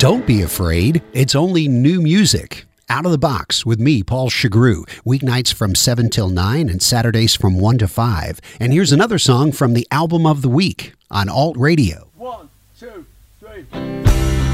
Don't be afraid. It's only new music. Out of the Box with me, Paul Chagru. Weeknights from 7 till 9 and Saturdays from 1 to 5. And here's another song from the Album of the Week on Alt Radio. 1, 2, 3.